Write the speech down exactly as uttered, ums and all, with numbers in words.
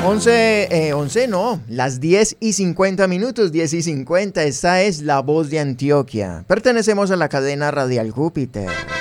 once, eh, once no, las diez y cincuenta minutos, diez y cincuenta, esta es La Voz de Antioquia. Pertenecemos a la cadena Radial Júpiter.